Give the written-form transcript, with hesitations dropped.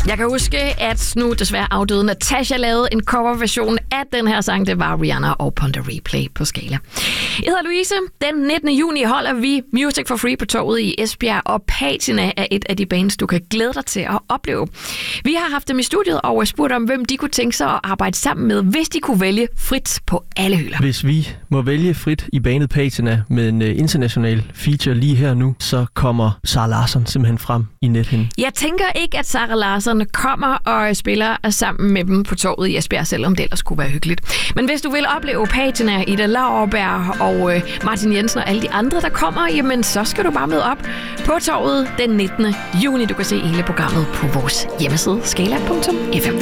Jeg kan huske, at nu desværre afdøde Natasha lavede en coverversion af den her sang. Det var Rihanna og Ponder Replay på Skala. Jeg hedder Louise. Den 19. juni holder vi Music for Free på Torvet i Esbjerg, og Patina er et af de bands, du kan glæde dig til at opleve. Vi har haft dem i studiet og spurgt om, hvem de kunne tænke sig at arbejde sammen med, hvis de kunne vælge frit på alle hylder. Hvis vi må vælge frit i bandet Patina med en international feature lige her nu, så kommer Zara Larsson simpelthen frem i nethinden. Jeg tænker ikke, at Zara Larsson kommer og spiller sammen med dem på Torvet i Esbjerg, selvom det ellers kunne være hyggeligt. Men hvis du vil opleve Patina, Ida Lauerberg og Martin Jensen og alle de andre, der kommer, jamen så skal du bare møde op på Torvet den 19. juni. Du kan se hele programmet på vores hjemmeside skala.fm.